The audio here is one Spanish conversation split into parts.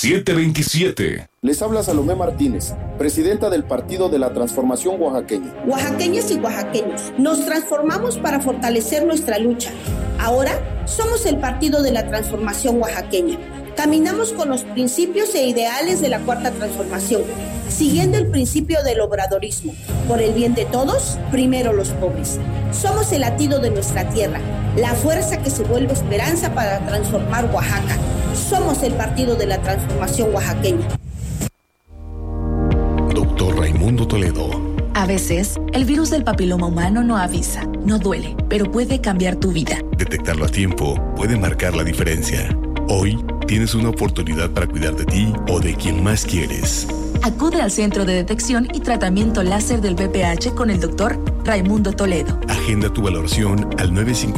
727. Les habla Salomé Martínez, presidenta del Partido de la Transformación Oaxaqueña. Oaxaqueñas y oaxaqueños, nos transformamos para fortalecer nuestra lucha. Ahora somos el Partido de la Transformación Oaxaqueña. Caminamos con los principios e ideales de la Cuarta Transformación, siguiendo el principio del obradorismo. Por el bien de todos, primero los pobres. Somos el latido de nuestra tierra, la fuerza que se vuelve esperanza para transformar Oaxaca. Somos el Partido de la Transformación Oaxaqueña. Doctor Raimundo Toledo. A veces, el virus del papiloma humano no avisa, no duele, pero puede cambiar tu vida. Detectarlo a tiempo puede marcar la diferencia. Hoy tienes una oportunidad para cuidar de ti o de quien más quieres. Acude al Centro de Detección y Tratamiento Láser del VPH con el Dr. Raimundo Toledo. Agenda tu valoración al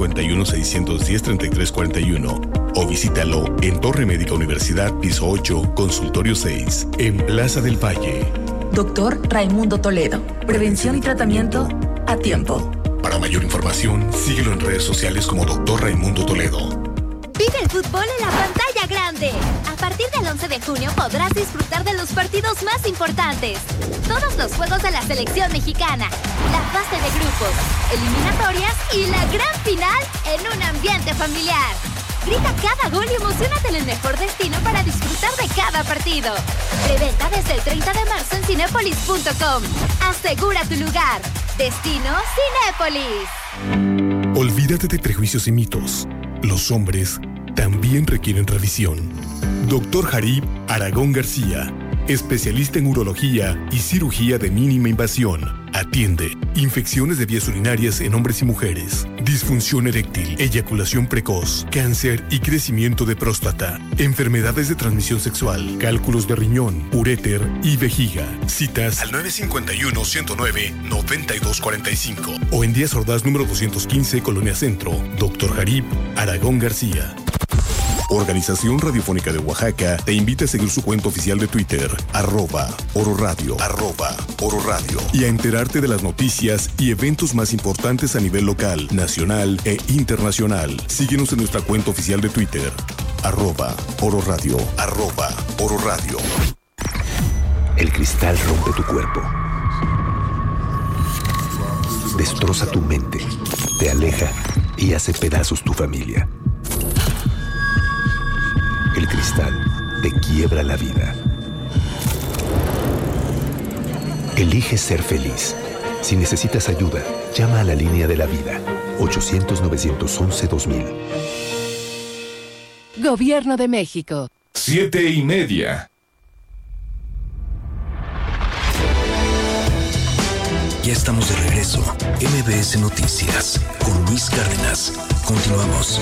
951-610-3341 o visítalo en Torre Médica Universidad, piso 8, consultorio 6, en Plaza del Valle. Dr. Raimundo Toledo. Prevención y tratamiento a tiempo. Para mayor información, síguelo en redes sociales como Dr. Raimundo Toledo. Vive el fútbol en la pantalla grande. A partir del 11 de junio podrás disfrutar de los partidos más importantes. Todos los juegos de la selección mexicana, la fase de grupos, eliminatorias y la gran final en un ambiente familiar. Grita cada gol y emociónate en el mejor destino para disfrutar de cada partido. Preventa desde el 30 de marzo en cinépolis.com. Asegura tu lugar. Destino Cinépolis. Olvídate de prejuicios y mitos. Los hombres también requieren revisión. Dr. Jarib Aragón García, especialista en urología y cirugía de mínima invasión. Atiende infecciones de vías urinarias en hombres y mujeres, disfunción eréctil, eyaculación precoz, cáncer y crecimiento de próstata, enfermedades de transmisión sexual, cálculos de riñón, uréter y vejiga. Citas al 951-109-9245 o en Díaz Ordaz número 215, Colonia Centro. Dr. Jarib Aragón García. Organización Radiofónica de Oaxaca te invita a seguir su cuenta oficial de Twitter, @ororadio, @ororadio, y a enterarte de las noticias y eventos más importantes a nivel local, nacional e internacional. Síguenos en nuestra cuenta oficial de Twitter, @ororadio, @ororadio. El cristal rompe tu cuerpo, destroza tu mente, te aleja y hace pedazos tu familia. El cristal te quiebra la vida. Elige ser feliz. Si necesitas ayuda, llama a la línea de la vida. 800-911-2000. Gobierno de México. 7:30. Ya estamos de regreso. MBS Noticias con Luis Cárdenas. Continuamos.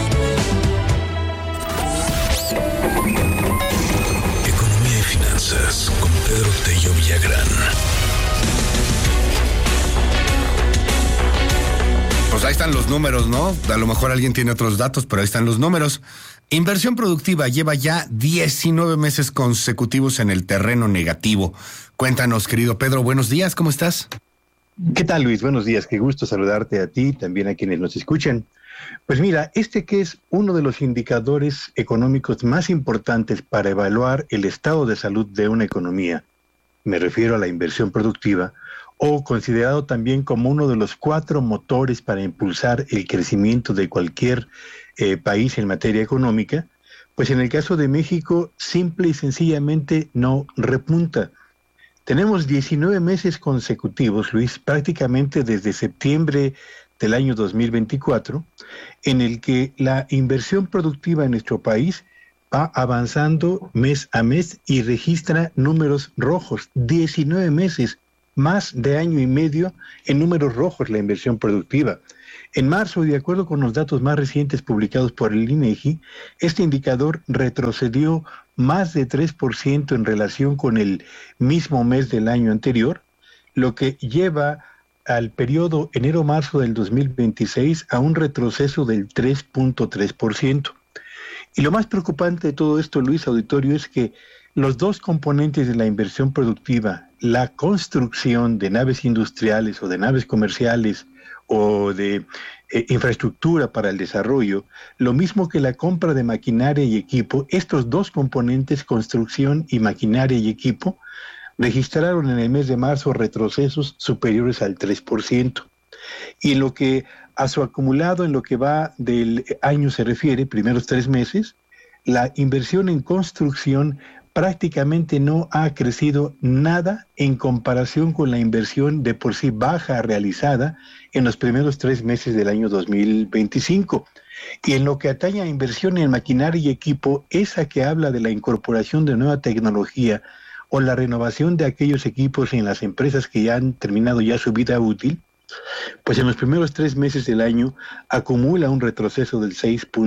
Economía y finanzas con Pedro Tello Villagrán. Pues ahí están los números, ¿no? A lo mejor alguien tiene otros datos, pero ahí están los números. Inversión productiva lleva ya 19 meses consecutivos en el terreno negativo. Cuéntanos, querido Pedro, buenos días, ¿cómo estás? ¿Qué tal, Luis? Buenos días, qué gusto saludarte a ti, también a quienes nos escuchan. Pues mira, que es uno de los indicadores económicos más importantes para evaluar el estado de salud de una economía, me refiero a la inversión productiva, o considerado también como uno de los 4 motores para impulsar el crecimiento de cualquier país en materia económica, pues en el caso de México, simple y sencillamente no repunta. Tenemos 19 meses consecutivos, Luis, prácticamente desde septiembre del año 2024, en el que la inversión productiva en nuestro país va avanzando mes a mes y registra números rojos. 19 meses, más de año y medio en números rojos la inversión productiva. En marzo, y de acuerdo con los datos más recientes publicados por el INEGI, este indicador retrocedió más de 3% en relación con el mismo mes del año anterior, lo que lleva al periodo enero-marzo del 2026 a un retroceso del 3.3%. Y lo más preocupante de todo esto, Luis Auditorio, es que los dos componentes de la inversión productiva, la construcción de naves industriales o de naves comerciales o de infraestructura para el desarrollo, lo mismo que la compra de maquinaria y equipo, estos dos componentes, construcción y maquinaria y equipo, registraron en el mes de marzo retrocesos superiores al 3%. Y en lo que a su acumulado, en lo que va del año se refiere, primeros 3 meses, la inversión en construcción prácticamente no ha crecido nada en comparación con la inversión de por sí baja realizada en los primeros 3 meses del año 2025. Y en lo que atañe a inversión en maquinaria y equipo, esa que habla de la incorporación de nueva tecnología o la renovación de aquellos equipos en las empresas que ya han terminado ya su vida útil, pues en los primeros 3 meses del año acumula un retroceso del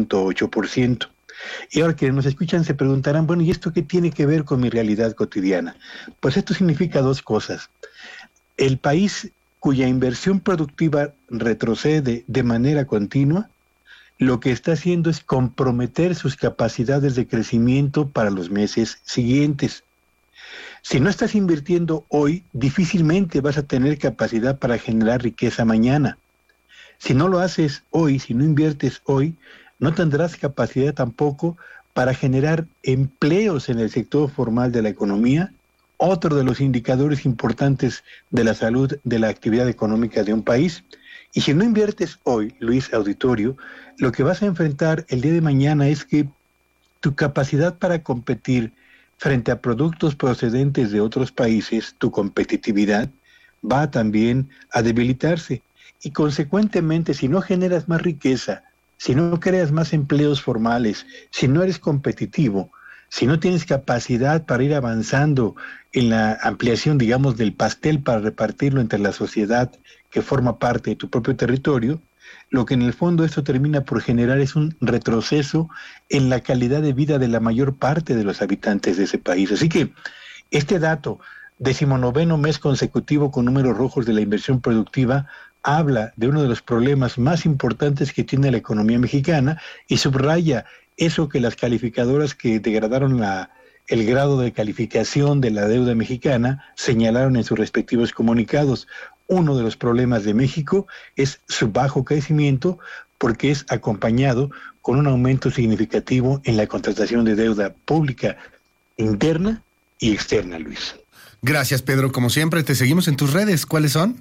6.8%. Y ahora que nos escuchan se preguntarán, bueno, ¿y esto qué tiene que ver con mi realidad cotidiana? Pues esto significa 2 cosas. El país cuya inversión productiva retrocede de manera continua, lo que está haciendo es comprometer sus capacidades de crecimiento para los meses siguientes. Si no estás invirtiendo hoy, difícilmente vas a tener capacidad para generar riqueza mañana. Si no lo haces hoy, si no inviertes hoy, no tendrás capacidad tampoco para generar empleos en el sector formal de la economía, otro de los indicadores importantes de la salud de la actividad económica de un país. Y si no inviertes hoy, Luis Auditorio, lo que vas a enfrentar el día de mañana es que tu capacidad para competir frente a productos procedentes de otros países, tu competitividad, va también a debilitarse. Y consecuentemente, si no generas más riqueza, si no creas más empleos formales, si no eres competitivo, si no tienes capacidad para ir avanzando en la ampliación, digamos, del pastel para repartirlo entre la sociedad que forma parte de tu propio territorio, lo que en el fondo esto termina por generar es un retroceso en la calidad de vida de la mayor parte de los habitantes de ese país. Así que este dato, 19º mes consecutivo con números rojos de la inversión productiva, habla de uno de los problemas más importantes que tiene la economía mexicana y subraya eso que las calificadoras que degradaron el grado de calificación de la deuda mexicana señalaron en sus respectivos comunicados. Uno de los problemas de México es su bajo crecimiento porque es acompañado con un aumento significativo en la contratación de deuda pública interna y externa, Luis. Gracias, Pedro. Como siempre, te seguimos en tus redes. ¿Cuáles son?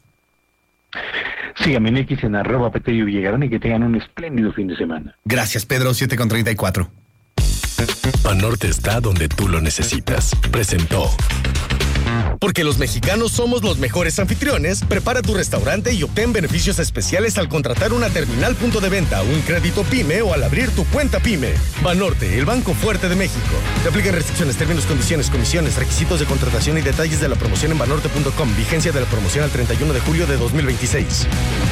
Síganme en X en @Petello Villagrán y que tengan un espléndido fin de semana. Gracias, Pedro. 7:34. Banorte está donde tú lo necesitas. Presentó. Porque los mexicanos somos los mejores anfitriones, prepara tu restaurante y obtén beneficios especiales al contratar una terminal punto de venta, un crédito PYME o al abrir tu cuenta PYME. Banorte, el banco fuerte de México. Te aplican restricciones, términos, condiciones, comisiones, requisitos de contratación y detalles de la promoción en banorte.com. Vigencia de la promoción al 31 de julio de 2026.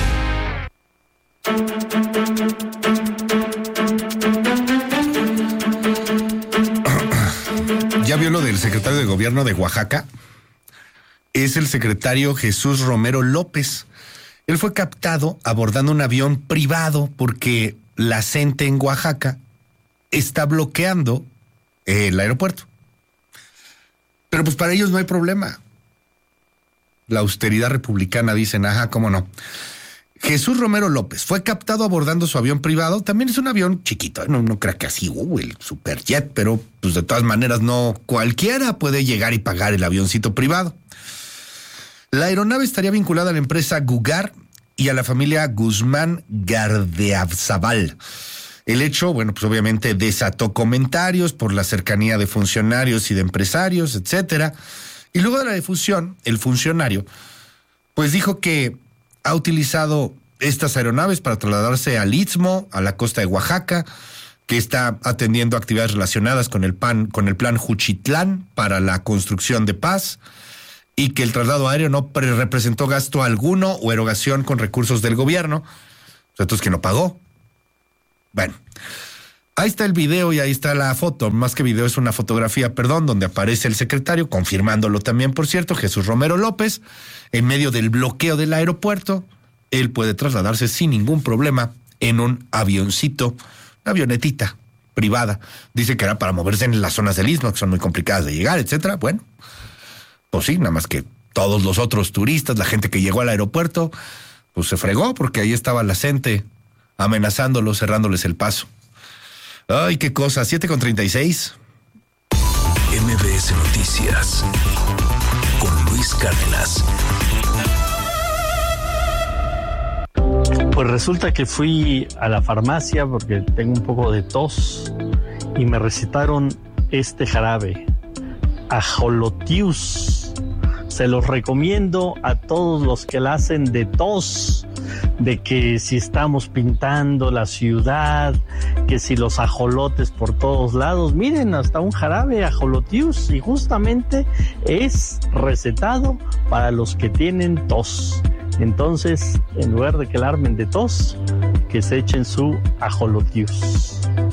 ¿Ya vio lo del secretario de gobierno de Oaxaca? Es el secretario Jesús Romero López. Él fue captado abordando un avión privado porque la CENTE en Oaxaca está bloqueando el aeropuerto. Pero pues para ellos no hay problema. La austeridad republicana, dicen, ajá, cómo no. Jesús Romero López fue captado abordando su avión privado. También es un avión chiquito, no crea que así, el Superjet, pero pues de todas maneras no cualquiera puede llegar y pagar el avioncito privado. La aeronave estaría vinculada a la empresa Gugar y a la familia Guzmán Gardeazabal. El hecho, bueno, pues obviamente desató comentarios por la cercanía de funcionarios y de empresarios, etcétera. Y luego de la difusión, el funcionario, pues dijo que ha utilizado estas aeronaves para trasladarse al Istmo, a la costa de Oaxaca, que está atendiendo actividades relacionadas con el plan Juchitlán para la construcción de paz, y que el traslado aéreo no representó gasto alguno o erogación con recursos del gobierno, entonces que no pagó. Bueno, ahí está el video y ahí está la foto, más que video es una fotografía, donde aparece el secretario, confirmándolo también, por cierto, Jesús Romero López, en medio del bloqueo del aeropuerto. Él puede trasladarse sin ningún problema en un avioncito, una avionetita privada. Dice que era para moverse en las zonas del Istmo, que son muy complicadas de llegar, etcétera. Bueno, pues sí, nada más que todos los otros turistas, la gente que llegó al aeropuerto, pues se fregó porque ahí estaba la gente amenazándolos, cerrándoles el paso. Ay, qué cosa, 7:36. MBS Noticias con Luis Cárdenas. Pues resulta que fui a la farmacia porque tengo un poco de tos y me recetaron este jarabe, Ajolotius. Se los recomiendo a todos los que la hacen de tos, de que si estamos pintando la ciudad, que si los ajolotes por todos lados, miren, hasta un jarabe Ajolotius, y justamente es recetado para los que tienen tos. Entonces, en lugar de que la armen de tos, que se echen su Ajolotius.